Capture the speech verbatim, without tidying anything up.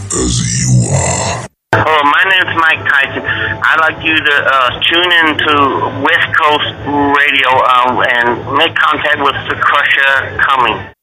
as you are. Oh, my name's Mike Tyson. I'd like you to uh, tune into West Coast Radio uh, and make contact with the Crusher Cummings.